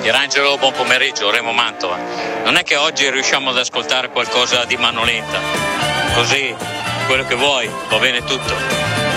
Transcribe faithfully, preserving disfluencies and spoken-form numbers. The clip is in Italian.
Pierangelo, buon pomeriggio, Remo Mantova. Non è che oggi riusciamo ad ascoltare qualcosa di Manolenta, così quello che vuoi, va bene tutto.